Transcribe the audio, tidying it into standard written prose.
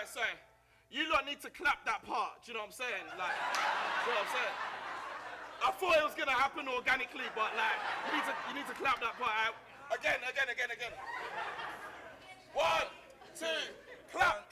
sorry. You lot need to clap that part, do you know what I'm saying? Like, do you know what I'm saying? I thought it was gonna happen organically, but like, you need to clap that part out. Again. 1, 2, clap.